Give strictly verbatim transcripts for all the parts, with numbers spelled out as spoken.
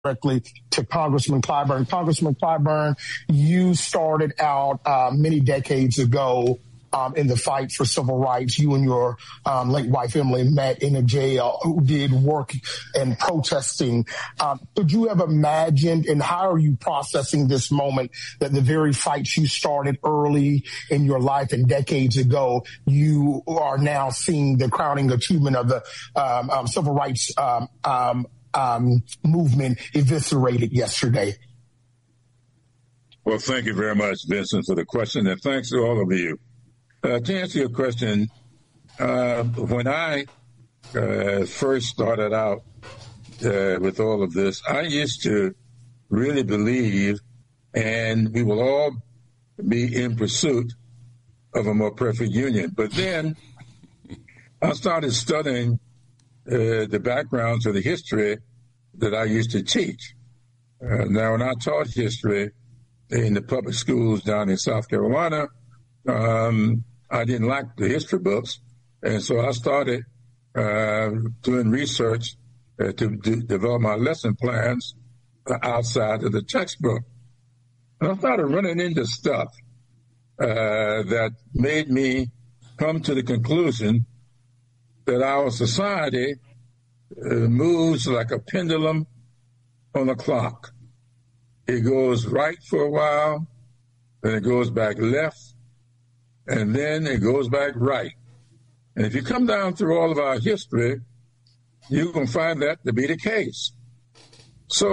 directly to Congressman Clyburn. Congressman Clyburn, you started out uh, many decades ago um, in the fight for civil rights. You and your um, late wife, Emily, met in a jail, who did work and protesting. Um, could you have imagined, and how are you processing this moment, that the very fights you started early in your life and decades ago, you are now seeing the crowning achievement of the um, um, civil rights um, um Um, movement eviscerated yesterday? Well, thank you very much, Vincent, for the question, and thanks to all of you. Uh, to answer your question, uh, when I uh, first started out uh, with all of this, I used to really believe, and we will all be in pursuit of a more perfect union. But then I started studying Uh, the background to the history that I used to teach. Uh, now, when I taught history in the public schools down in South Carolina, um, I didn't like the history books, and so I started uh, doing research uh, to do, develop my lesson plans outside of the textbook. And I started running into stuff uh, that made me come to the conclusion that our society uh, moves like a pendulum on a clock. It goes right for a while, then it goes back left, and then it goes back right. And if you come down through all of our history, you can find that to be the case. So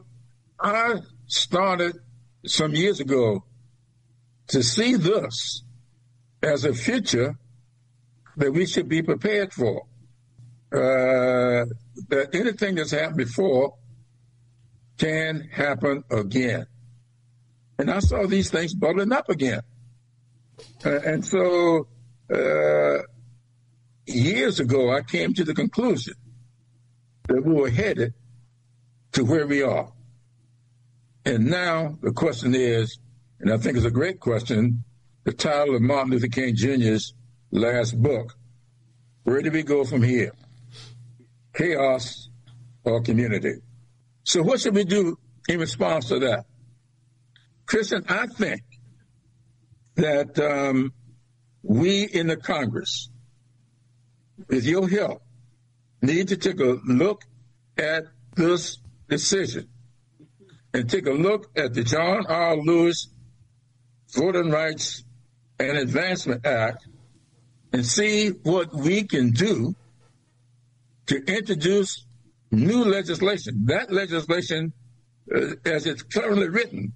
I started some years ago to see this as a future that we should be prepared for. Uh, that anything that's happened before can happen again. And I saw these things bubbling up again. Uh, and so uh, years ago, I came to the conclusion that we were headed to where we are. And now the question is, and I think it's a great question, the title of Martin Luther King Junior's last book, where do we go from here? Chaos or community? So what should we do in response to that? Christian, I think that um, we in the Congress, with your help, need to take a look at this decision and take a look at the John R. Lewis Voting Rights and Advancement Act and see what we can do to introduce new legislation. That legislation, uh, as it's currently written,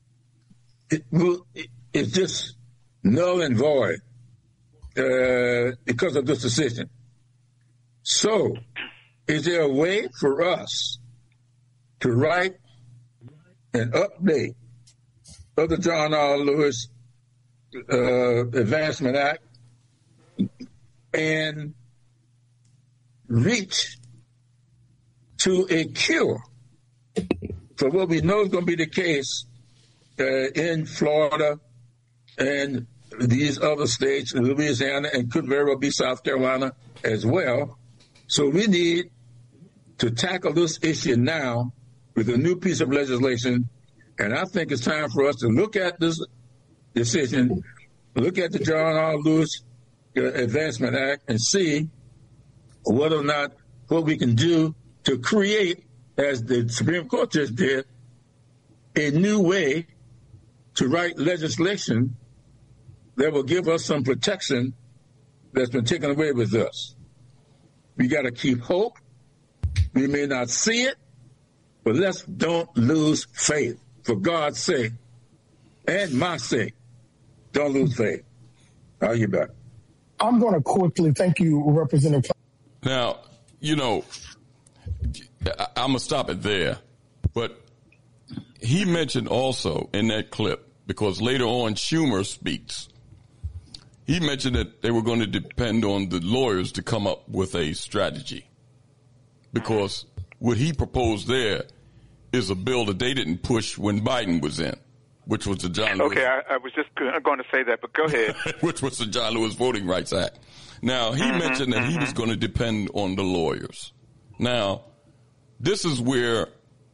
it will, it, it's just null and void uh, because of this decision. So, is there a way for us to write an update of the John R. Lewis uh, Advancement Act and reach to a cure for what we know is going to be the case uh, in Florida and these other states, Louisiana, and could very well be South Carolina as well. So we need to tackle this issue now with a new piece of legislation, and I think it's time for us to look at this decision, look at the John R. Lewis Advancement Act, and see whether or not what we can do to create, as the Supreme Court just did, a new way to write legislation that will give us some protection that's been taken away with us. We got to keep hope. We may not see it, but let's don't lose faith. For God's sake and my sake, don't lose faith. Are you back? I'm going to quickly thank you, Representative. Now, you know, I'm going to stop it there. But he mentioned also in that clip, because later on Schumer speaks, he mentioned that they were going to depend on the lawyers to come up with a strategy. Because what he proposed there is a bill that they didn't push when Biden was in, which was the John Lewis. Okay, I, I was just going to say that, but go ahead. Which was the John Lewis Voting Rights Act. Now, he mm-hmm, mentioned that mm-hmm. he was going to depend on the lawyers. Now, this is where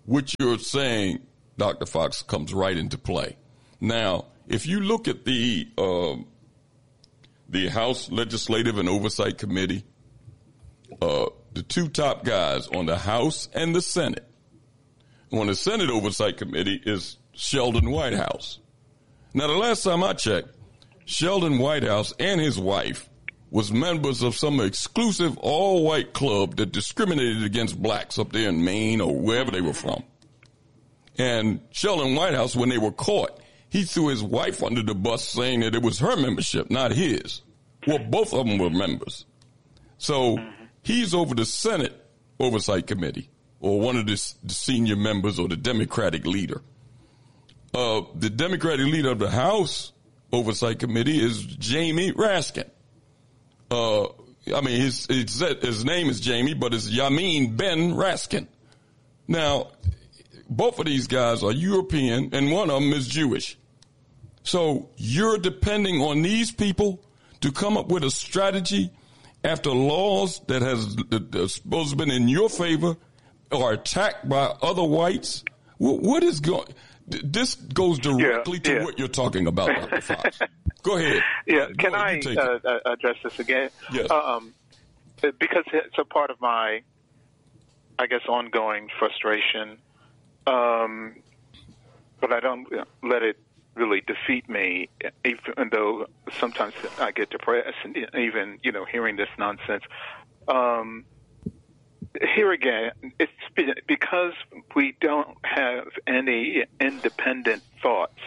what you're saying, Doctor Fox, comes right into play. Now, if you look at the uh, the House Legislative and Oversight Committee, uh, the two top guys on the House and the Senate, on the Senate Oversight Committee is Sheldon Whitehouse. Now, the last time I checked, Sheldon Whitehouse and his wife was members of some exclusive all-white club that discriminated against blacks up there in Maine or wherever they were from. And Sheldon Whitehouse, when they were caught, he threw his wife under the bus saying that it was her membership, not his. Well, both of them were members. So he's over the Senate Oversight Committee, or one of the, the senior members, or the Democratic leader. Uh, the Democratic leader of the House Oversight Committee is Jamie Raskin. Uh, I mean, his, his his name is Jamie, but it's Yamin Ben Raskin. Now, both of these guys are European, and one of them is Jewish. So you're depending on these people to come up with a strategy after laws that has that are supposed to have been in your favor are attacked by other whites. What, what is going? This goes directly yeah, to yeah. what you're talking about, Doctor Fox. Go ahead. Yeah, can Go I uh, uh, address this again? Yes. Um, because it's a part of my, I guess, ongoing frustration. Um, but I don't let it really defeat me, even though sometimes I get depressed, and even, you know, hearing this nonsense. Um, here again, it's because we don't have any independent thoughts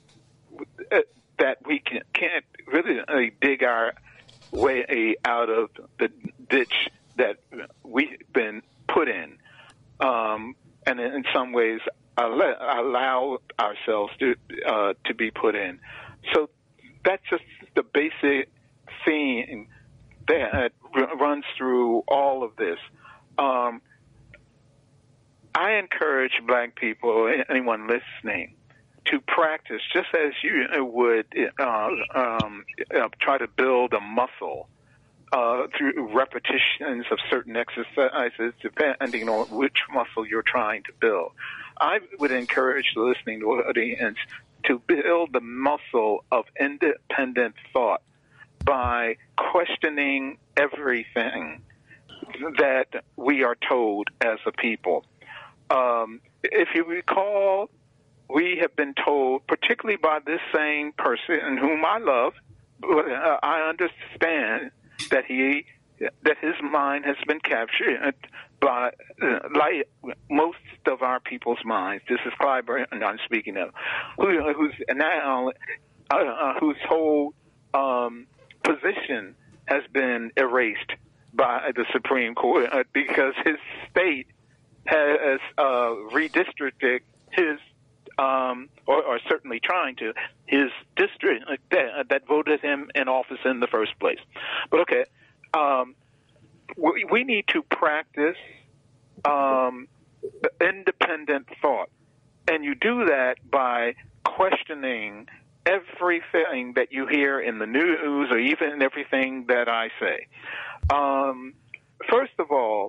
that we can, can't really dig our way out of the ditch that we've been put in. Um, and in some ways allow ourselves to uh, to be put in. So that's just the basic theme that runs through all of this. Um, I encourage black people, anyone listening, to practice just as you would uh, um, uh, try to build a muscle uh, through repetitions of certain exercises, depending on which muscle you're trying to build. I would encourage the listening audience to build the muscle of independent thought by questioning everything that we are told as a people. Um, if you recall, we have been told, particularly by this same person whom I love, uh, I understand that he that his mind has been captured by, uh, like most of our people's minds. This is Clyburn, and I'm speaking of, who, who's now uh, uh, whose whole um, position has been erased by the Supreme Court uh, because his state has uh, redistricted his, um, or, or certainly trying to, his district that, that voted him in office in the first place. But okay, um, we, we need to practice um, independent thought, and you do that by questioning everything that you hear in the news or even everything that I say. Um, first of all,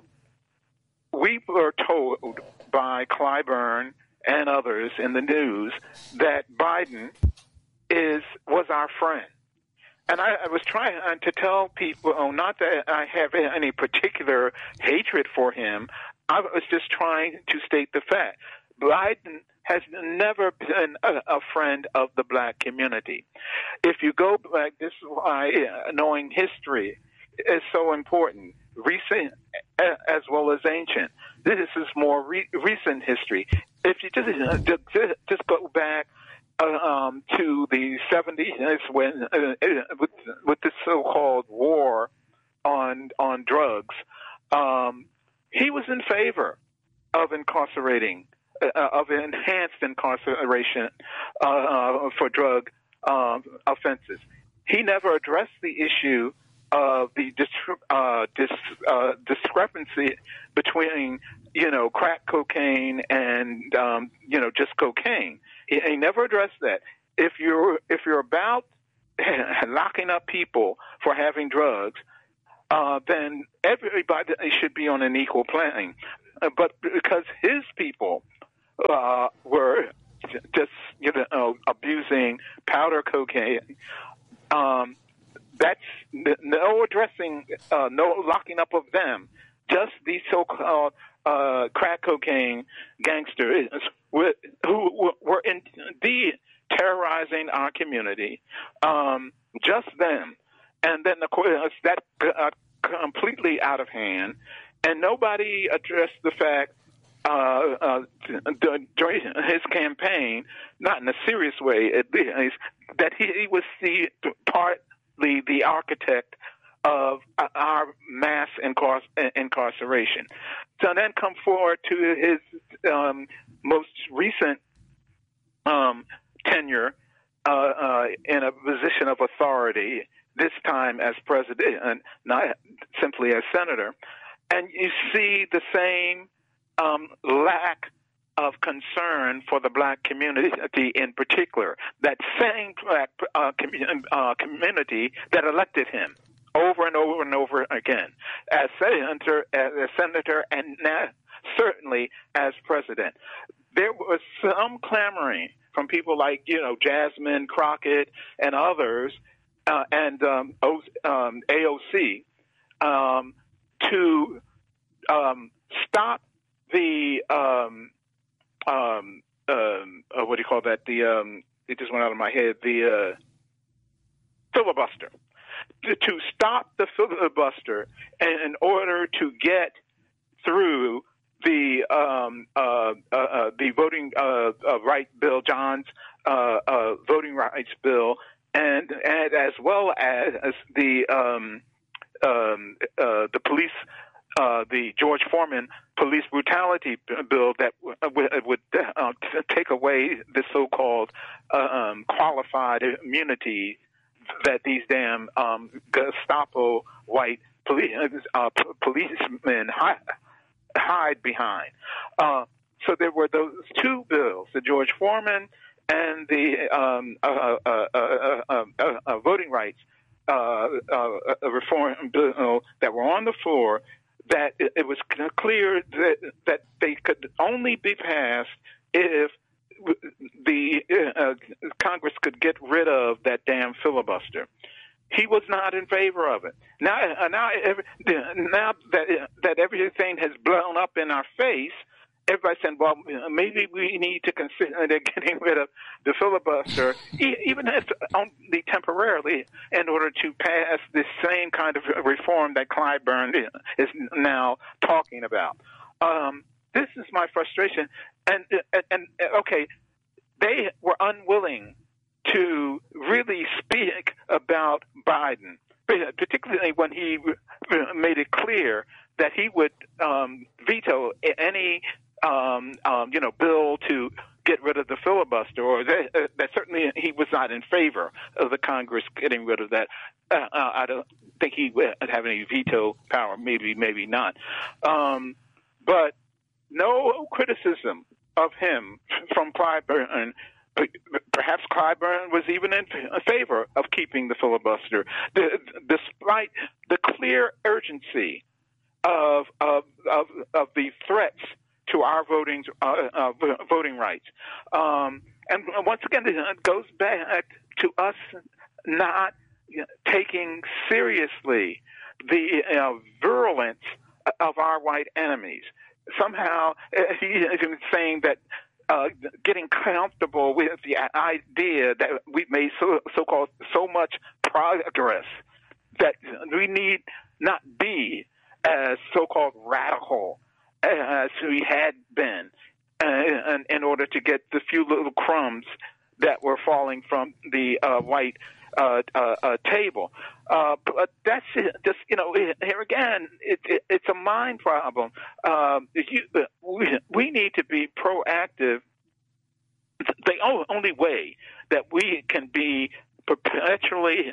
we were told by Clyburn and others in the news that Biden is was our friend. And I, I was trying to tell people, oh, not that I have any particular hatred for him. I was just trying to state the fact. Biden has never been a, a friend of the black community. If you go back, this is why knowing history is so important, recent as well as ancient. This is more re- recent history. If you just just, just go back uh, um, to the seventies, when uh, with, with the so-called war on on drugs, um, he was in favor of incarcerating, uh, of enhanced incarceration uh, uh, for drug uh, offenses. He never addressed the issue of the dis- uh, dis- uh, discrepancy between, you know, crack cocaine and, um, you know, just cocaine. He, he never addressed that. If you're if you're about locking up people for having drugs, uh, then everybody should be on an equal plane. Uh, but because his people uh, were just you know abusing powder cocaine. Um, that's no addressing, uh, no locking up of them. Just these so-called uh, crack cocaine gangsters who were indeed terrorizing our community. Um, just them. And then, of course, that got completely out of hand. And nobody addressed the fact uh, uh, during his campaign, not in a serious way, at least, that he was the partly the architect of our mass incar- incarceration. So then come forward to his um, most recent um, tenure uh, uh, in a position of authority, this time as president, not simply as senator. And you see the same um, lack of concern for the black community in particular, that same black uh, com- uh, community that elected him over and over and over again as senator, as a senator, and now certainly as president. There was some clamoring from people like, you know, Jasmine Crockett and others, uh, and um, o, um, A O C, um, to um, stop the um, um, um, uh, what do you call that? The um, it just went out of my head. The uh, filibuster. To stop the filibuster in order to get through the um, uh, uh, uh, the voting uh, uh, right bill, John's uh, uh, voting rights bill, and and as well as, as the um, um, uh, the police, uh, the George Foreman police brutality bill that w- would uh, take away the so-called uh, um, qualified immunity that these damn um, Gestapo white police uh, p- policemen hide, hide behind. Uh, so there were those two bills, the George Foreman and the um, uh, uh, uh, uh, uh, uh, voting rights uh, uh, reform bill that were on the floor, that it, it was clear that, that they could only be passed if the uh, Congress could get rid of that damn filibuster. He was not in favor of it. Now, now, now that that everything has blown up in our face, everybody's saying, "Well, maybe we need to consider getting rid of the filibuster, even if only temporarily, in order to pass this same kind of reform that Clyburn is now talking about." Um, this is my frustration. And, and, and, okay, they were unwilling to really speak about Biden, particularly when he made it clear that he would um, veto any, um, um, you know, bill to get rid of the filibuster, or that, uh, that certainly he was not in favor of the Congress getting rid of that. Uh, uh, I don't think he would have any veto power, maybe, maybe not. Um, but no criticism of him from Clyburn. Perhaps Clyburn was even in favor of keeping the filibuster, despite the clear urgency of of of, of the threats to our voting uh, uh, voting rights. Um, and once again, it goes back to us not taking seriously the uh, virulence of our white enemies. Somehow, he is saying that uh, getting comfortable with the idea that we've made so, so-called so much progress that we need not be as so-called radical as we had been uh, in order to get the few little crumbs that were falling from the uh, white Uh, uh, uh, table. Uh, but that's just, you know, here again, it, it, it's a mind problem. Um, you, we, we need to be proactive. The only way that we can be perpetually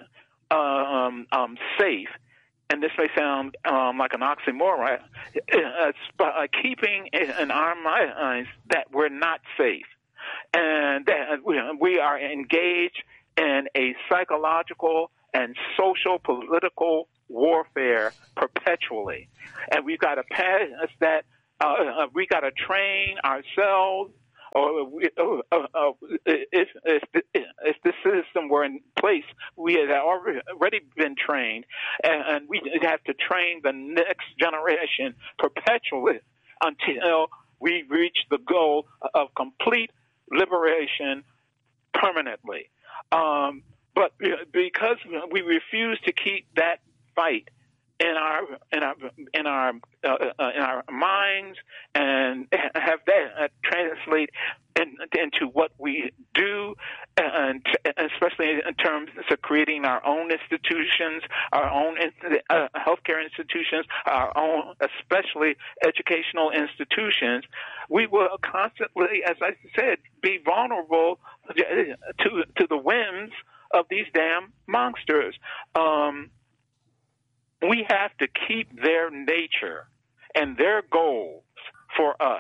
um, um, safe, and this may sound um, like an oxymoron, it's by keeping in our minds that we're not safe, and that we are engaged in a psychological and social political warfare perpetually. And we've got to pass that, uh, we got to train ourselves or uh, uh, if, if if the system were in place, we had already been trained, and, and we have to train the next generation perpetually until we reach the goal of complete liberation permanently. Um, but because we refuse to keep that fight in our in our in our uh, in our minds and have that translate in, into what we do, and especially in terms of creating our own institutions, our own uh, healthcare institutions, our own, especially educational institutions, we will constantly, as I said, be vulnerable to to the whims of these damn monsters. Um, We have to keep their nature and their goals for us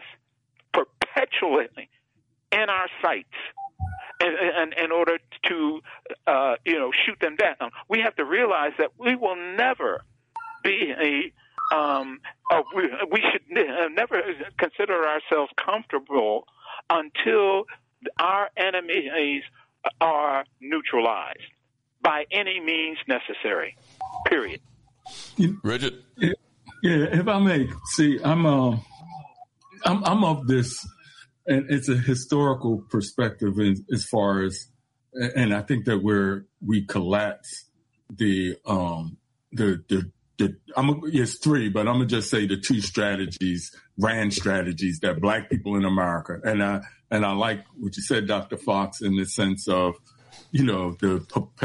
perpetually in our sights, in, in, in order to, uh, you know, shoot them down. We have to realize that we will never be a. Um, uh, we, we should never consider ourselves comfortable until our enemies are neutralized by any means necessary. Period. Richard? Yeah, if I may, see, I'm, uh, I'm, I'm of this, and it's a historical perspective in, as far as, and I think that we're, we collapse the, um, the, the, the, I'm, it's three, but I'm gonna just say the two strategies, RAND strategies that Black people in America, and I, and I like what you said, Doctor Fox, in the sense of, you know, the,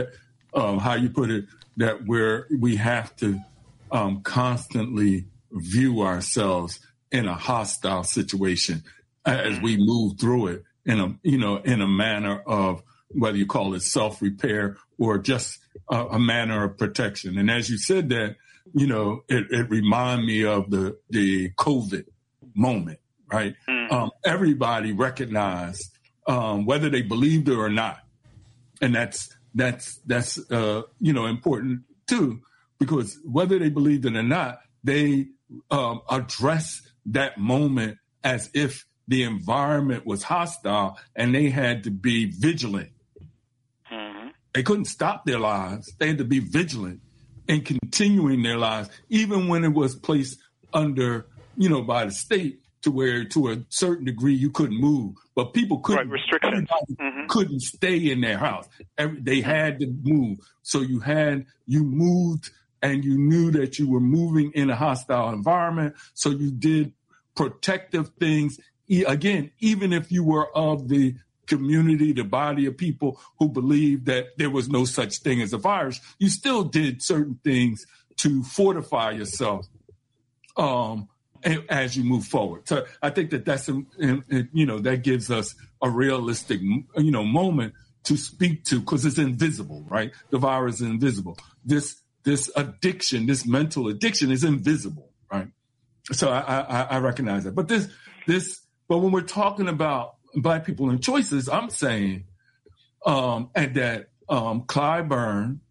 um, how you put it, that we're, we have to um, constantly view ourselves in a hostile situation as we move through it in a, you know, in a manner of, whether you call it self-repair or just a, a manner of protection. And as you said that, you know, it, it reminded me of the, the COVID moment, right? Mm. Um, everybody recognized, um, whether they believed it or not. And that's, That's that's uh, you know, important too, because whether they believed it or not, they um, addressed that moment as if the environment was hostile, and they had to be vigilant. Mm-hmm. They couldn't stop their lives; they had to be vigilant in continuing their lives, even when it was placed under, you know, by the state, to where, to a certain degree, you couldn't move, but people couldn't. Right, restrictions. Mm-hmm. Couldn't stay in their house. Every, they had to move. So you had, you moved, and you knew that you were moving in a hostile environment. So you did protective things. E- again, even if you were of the community, the body of people who believed that there was no such thing as a virus, you still did certain things to fortify yourself. Um, as you move forward. So I think that that's, a, you know, that gives us a realistic, you know, moment to speak to, because it's invisible, right? The virus is invisible. This, this addiction, this mental addiction is invisible, right? So I, I, I recognize that. But this, this, but when we're talking about Black people and choices, I'm saying, um, and that, um, Clyburn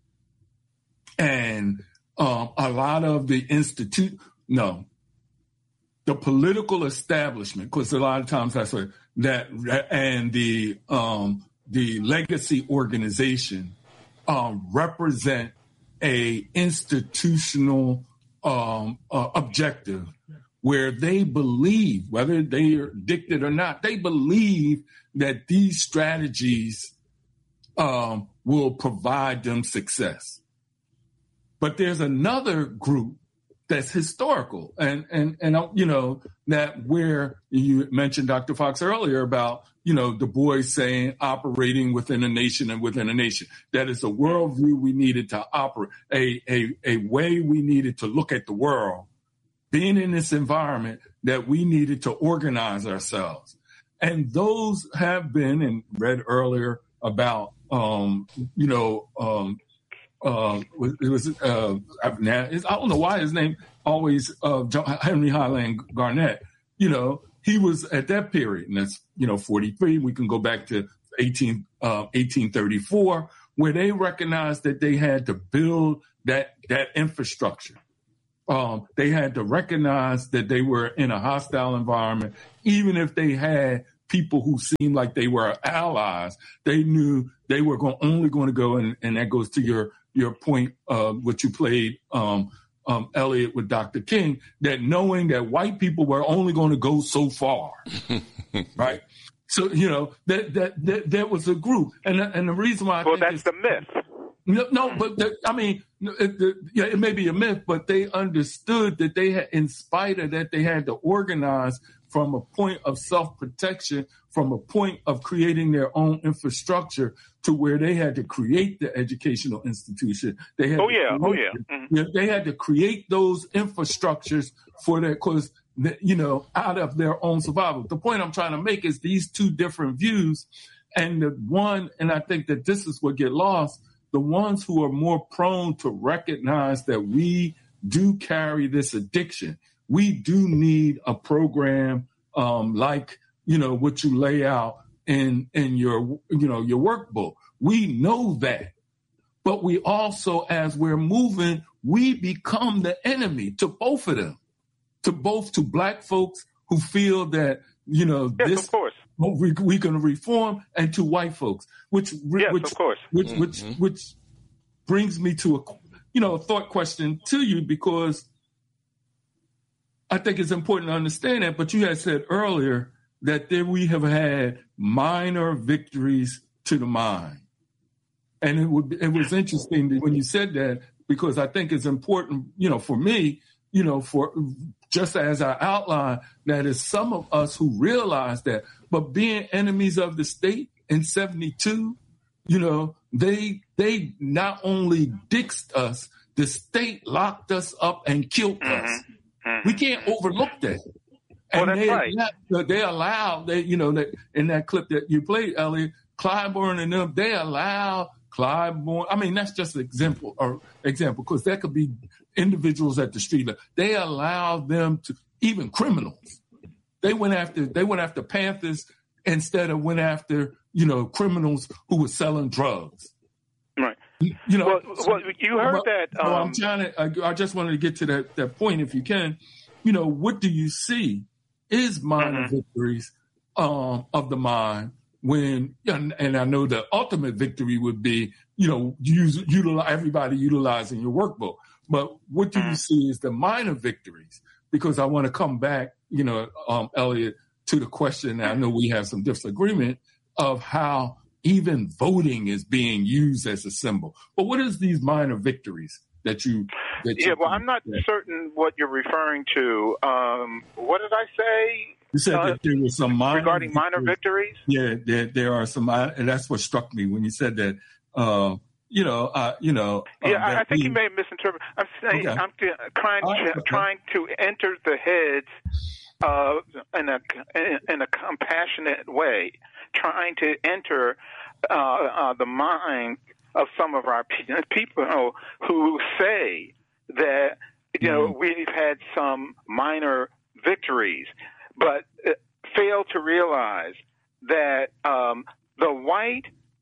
and, um, a lot of the institute, no, the political establishment, because a lot of times that's what that, and the um, the legacy organization um, represent a institutional um, uh, objective where they believe, whether they are addicted or not, they believe that these strategies um, will provide them success. But there's another group that's historical, and and and you know, that where you mentioned Doctor Fox earlier about, you know, Du Bois saying operating within a nation and within a nation. That is a worldview we needed to operate, a a a way we needed to look at the world, being in this environment, that we needed to organize ourselves. And those have been, and read earlier about, um, you know, um, Uh, it was uh, I don't know why his name always uh, Henry Highland Garnet. You know, he was at that period, and that's, you know, forty-three. We can go back to eighteen, uh, eighteen thirty-four, where they recognized that they had to build that that infrastructure. Um, they had to recognize that they were in a hostile environment, even if they had people who seemed like they were allies. They knew they were going, only going to go, and, and that goes to your your point, uh, what you played, um, um, Elliot, with Doctor King, that knowing that white people were only going to go so far, right? So, you know, that that that, that was a group. And, and the reason why I well, think that's the myth. No, no, but the, I mean, it, the, yeah, it may be a myth, but they understood that they had, in spite of that, they had to organize from a point of self-protection, from a point of creating their own infrastructure, to where they had to create the educational institution. They had oh yeah, oh yeah. Mm-hmm. They had to create those infrastructures for their, because you know, out of their own survival. The point I'm trying to make is these two different views, and the one, and I think that this is what get lost. The ones who are more prone to recognize that we do carry this addiction. We do need a program um, like, you know, what you lay out in in your, you know, your workbook. We know that. But we also, as we're moving, we become the enemy to both of them, to both to black folks who feel that, you know, yes, this. Of course. We, we're going to reform, and to white folks, which yes, which of course. which, mm-hmm. which which brings me to a you know a thought question to you, because I think it's important to understand that. But you had said earlier that there we have had minor victories to the mind, and it would it was interesting when you said that, because I think it's important, you know, for me, you know, for just as I outlined, that is some of us who realize that. But being enemies of the state in seventy-two, you know, they they not only dixed us, the state locked us up and killed mm-hmm. us. Mm-hmm. We can't overlook that. Well, And that's they, right. they allowed, they, you know, that in that clip that you played, Elliot, Clyburn and them, they allowed Clyburn. I mean, that's just an example, or example, because that could be individuals at the street level. They allowed them to, even criminals. They went after they went after Panthers instead of went after, you know, criminals who were selling drugs. Right. You know. Well, well you heard well, that. Um, well, I'm trying to. I, I just wanted to get to that that point, if you can. You know, what do you see is minor mm-hmm. victories um, of the mind when, and, and I know the ultimate victory would be, you know, use utilize everybody utilizing your workbook. But what do mm-hmm. you see is the minor victories? Because I want to come back, you know, um, Elliot, to the question. I know we have some disagreement of how even voting is being used as a symbol. But what is these minor victories that you? That yeah, you well, I'm not yeah. certain what you're referring to. Um, what did I say? You said uh, that there were some minor regarding victories. minor victories. Yeah, there there are some, and that's what struck me when you said that. Uh, You know, uh, you know. Yeah, um, I, I think we, you may have misinterpreted. I'm saying okay. I'm trying right, to, okay. trying to enter the heads uh, in a in a compassionate way, trying to enter uh, uh, the mind of some of our people who say that, you know, mm-hmm. we've had some minor victories, but fail to realize that um, the white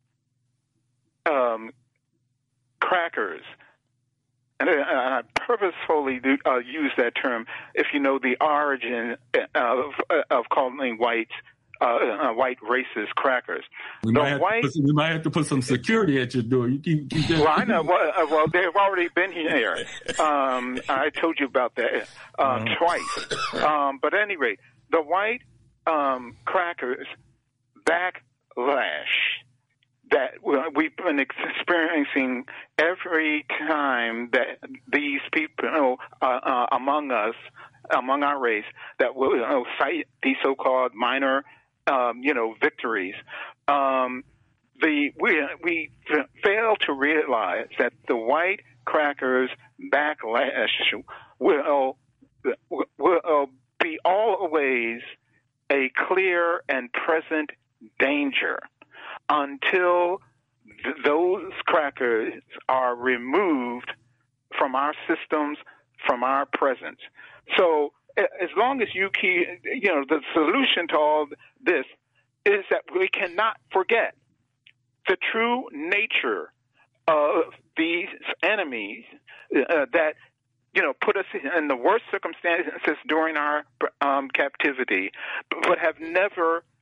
um, crackers, and I purposefully do, uh, use that term if you know the origin of, of calling whites uh, uh, white racist crackers. We the might, white, have to put, we might have to put some security at your door. You keep, keep well, I know. Well, uh, well, they've already been here. Um, I told you about that uh, uh, twice. Um, but at any rate, the white um, crackers backlash that we've been experiencing every time that these people uh, uh, among us, among our race, that will uh, cite these so-called minor, um, you know, victories. Um, the we we fail to realize that the white crackers backlash will will be always a clear and present danger until th- those crackers are removed from our systems, from our presence. So as long as you keep, you know, the solution to all this is that we cannot forget the true nature of these enemies uh, that, you know, put us in the worst circumstances during our um, captivity, but have never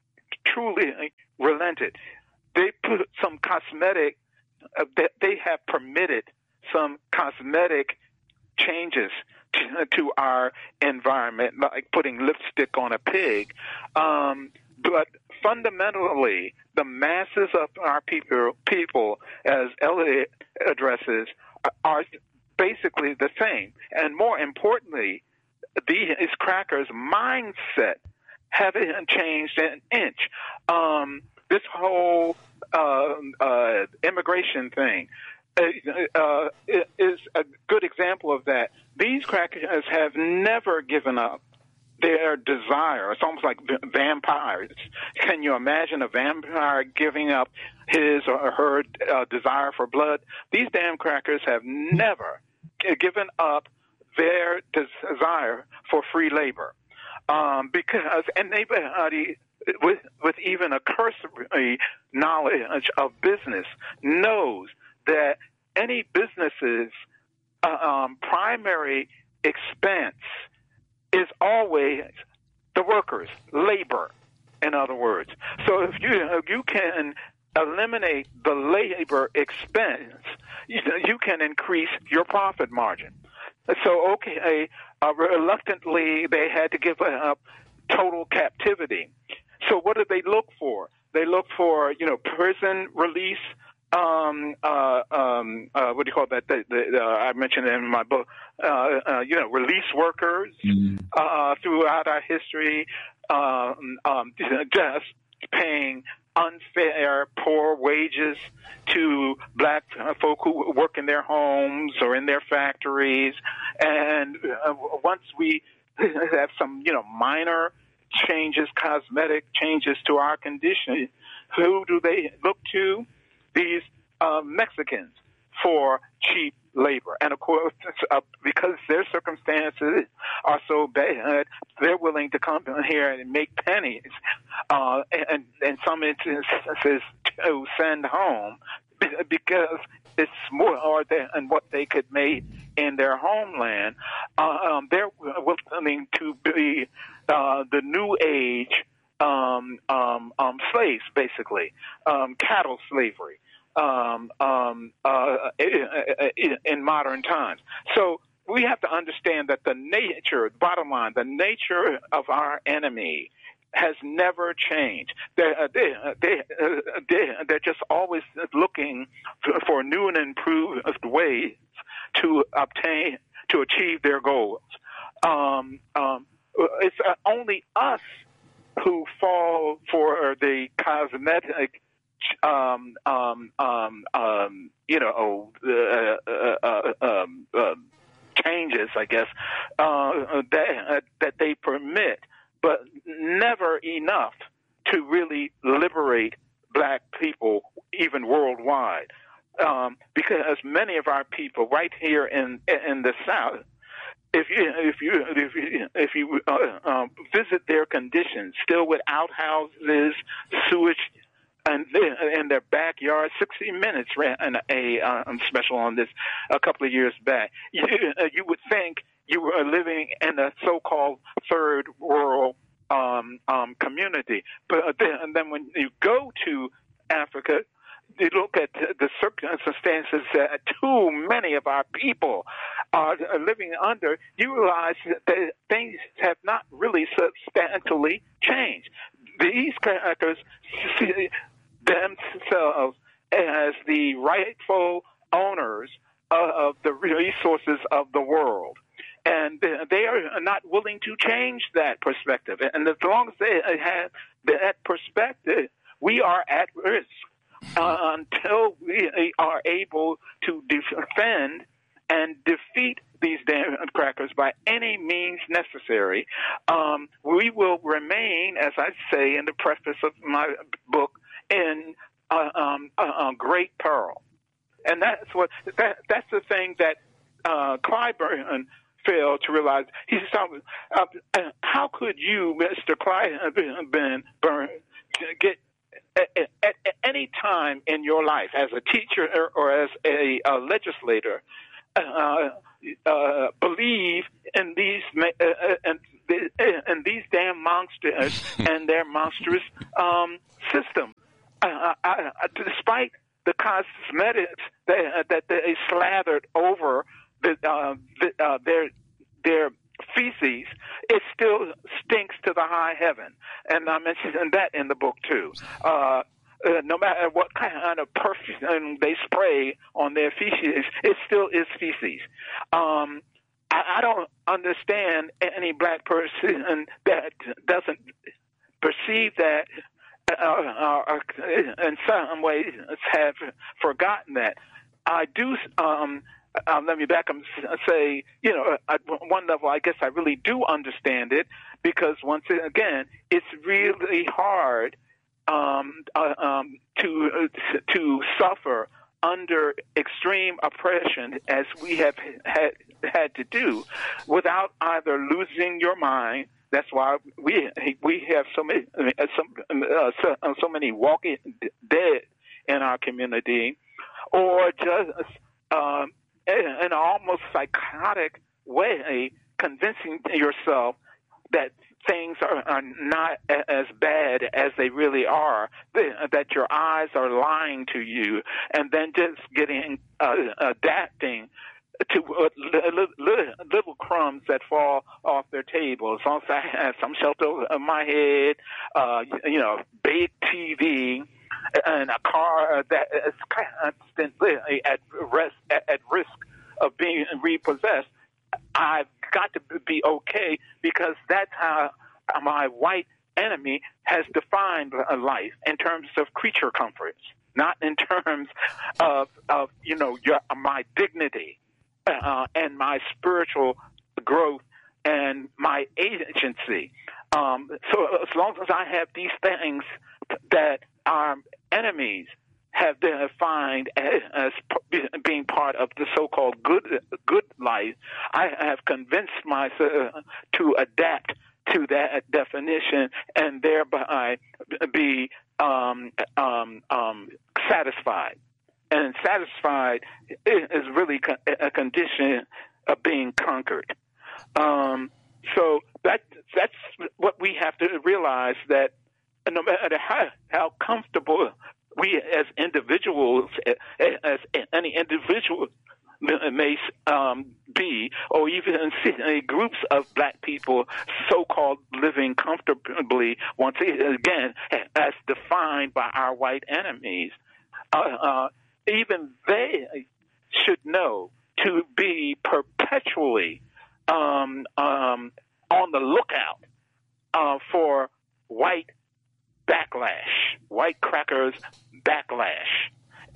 truly relented. They put some cosmetic, uh, they have permitted some cosmetic changes to, to our environment, like putting lipstick on a pig. Um, but fundamentally, the masses of our people, people, as Elliot addresses, are basically the same. And more importantly, these crackers' mindset haven't changed an inch. Um, this whole uh, uh, immigration thing uh, uh, is a good example of that. These crackers have never given up their desire. It's almost like vampires. Can you imagine a vampire giving up his or her uh, desire for blood? These damn crackers have never given up their desire for free labor. Um, because anybody with, with even a cursory knowledge of business knows that any business's uh, um, primary expense is always the workers, labor, in other words. So if you if you can eliminate the labor expense, you, you can increase your profit margin. So, okay, uh, reluctantly, they had to give up total captivity. So what did they look for? They look for, you know, prison release, um, uh, um, uh, what do you call that? The, the, uh, I mentioned it in my book, uh, uh, you know, release workers mm-hmm. uh, throughout our history, um, um, just paying unfair, poor wages to black folk who work in their homes or in their factories. And uh, once we have some, you know, minor changes, cosmetic changes to our condition, who do they look to? These uh, Mexicans for cheap labor. And of course, uh, because their circumstances are so bad, they're willing to come here and make pennies, uh, and in some instances to send home, because it's more than what they could make in their homeland. Uh, um, they're willing to be uh, the new age um, um, um, slaves, basically, um, cattle slavery. Um, um, uh, in, in modern times. So we have to understand that the nature, bottom line, the nature of our enemy has never changed. They're, they, they, they, they're just always looking for new and improved ways to obtain, to achieve their goals. Um, um, it's only us who fall for the cosmetic Um, um, um, um, you know, uh, uh, uh, um, uh, changes, I guess, uh, that, uh, that they permit, but never enough to really liberate black people, even worldwide. Um, because many of our people right here in in the South, if you if you if you, if you uh, um, visit their conditions, still with outhouses, sewage, and in their backyard, sixty minutes ran a um, special on this a couple of years back. You, uh, you would think you were living in a so-called third world um, um, community. But then, and then when you go to Africa, you look at the circumstances that too many of our people are living under, you realize that things have not really substantially changed. These characters see themselves as the rightful owners of the resources of the world. And they are not willing to change that perspective. And as long as they have that perspective, we are at risk uh, until we are able to defend and defeat these damn crackers by any means necessary. Um, we will remain, as I say in the preface of my book, in uh, um, uh, uh, great peril. And that's what that, that's the thing that uh, Clyburn failed to realize. He's talking, uh, how could you, Mister Clyburn, get at, at, at any time in your life as a teacher or, or as a, a legislator uh, uh, believe in these uh, and the, and these damn monsters and their monstrous um, system. Uh, I, I, despite the cosmetics that, that they slathered over the, uh, the, uh, their their feces, it still stinks to the high heaven. And I mentioned that in the book too. Uh, uh, no matter what kind of perfume they spray on their feces, it still is feces. Um, I, I don't understand any black person that doesn't perceive that, uh, uh, in some ways have forgotten that. I do. Um, Uh, let me back up and say, you know, at one level, I guess I really do understand it, because once again, it's really hard um, uh, um, to uh, to suffer under extreme oppression, as we have had had to do, without either losing your mind. That's why we we have so many some uh, so, so many walking dead in our community, or just um, in an almost psychotic way, convincing yourself that things are, are not as bad as they really are, that your eyes are lying to you, and then just getting uh, adapting to uh, little, little crumbs that fall off their table. As long as I have some shelter on my head, uh, you know, big T V, and a car that is constantly at rest, at, at risk of being repossessed, I've got to be okay, because that's how my white enemy has defined life, in terms of creature comforts, not in terms of, of you know, your, my dignity uh, and my spiritual growth and my agency. Um, so as long as I have these things that our enemies have defined as, as being part of the so-called good good life, I have convinced myself to adapt to that definition and thereby be um, um, um, satisfied. And satisfied is really a condition of being conquered. Um, so that that's what we have to realize, that no matter how, how comfortable we as individuals, as any individual may um, be, or even in groups of black people so-called living comfortably, once again, as defined by our white enemies, uh, uh, even they should know to be perpetually um, um, on the lookout uh, for white backlash, white crackers backlash.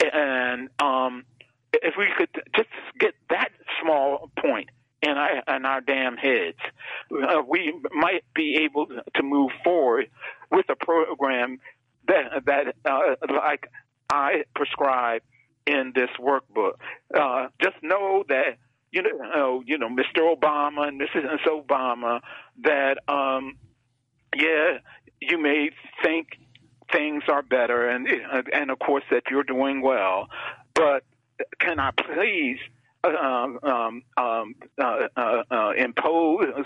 And um, if we could just get that small point in our, in our damn heads, uh, we might be able to move forward with a program that, that uh, like I prescribe in this workbook. Uh, just know that, you know, you know, Mister Obama and Missus Obama, that, um, yeah, you may think things are better, and and of course that you're doing well, but can I please um, um, um, uh, uh, uh, impose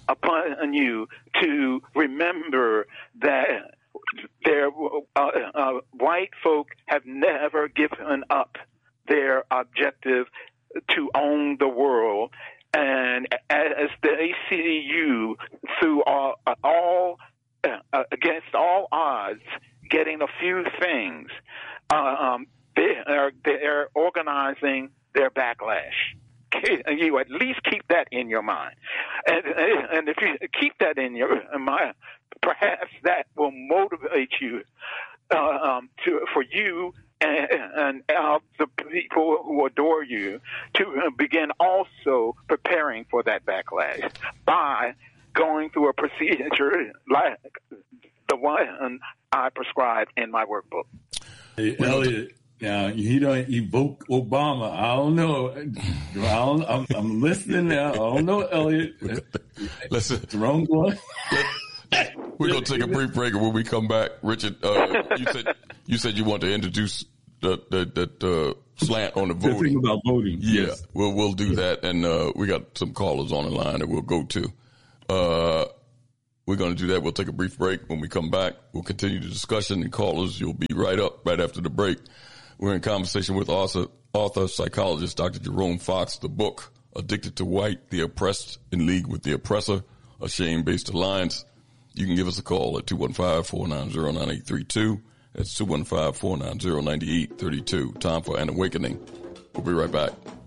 upon you to remember that their uh, uh, white folk have never given up their objective to own the world, and as they see you through all, all uh, against all odds, getting a few things, uh, um, they are they're organizing their backlash. You at least keep that in your mind, and and if you keep that in your mind, perhaps that will motivate you uh, um, to for you and, and uh, the people who adore you to begin also preparing for that backlash by going through a procedure like the one I prescribed in my workbook. Hey, Elliot, now you don't evoke Obama. I don't know. I don't, I'm, I'm listening now. I don't know, Elliot. Listen, it's the wrong one. We're gonna take a brief break, and when we come back, Richard, uh, you said you said you want to introduce the the, the uh, slant on the voting. The thing about voting. Yeah, yes. we'll we'll do that, and uh, we got some callers on the line that we'll go to. Uh, we're going to do that. We'll take a brief break. When we come back, we'll continue the discussion, and callers, you'll be right up right after the break. We're in conversation with author, author psychologist Doctor Jerome Fox. The book, Addicted to White, The Oppressed in League with the Oppressor, A Shame-Based Alliance. You can give us a call at two one five, four nine zero, nine eight three two. That's two one five, four nine zero, nine eight three two. Time for an awakening. We'll be right back.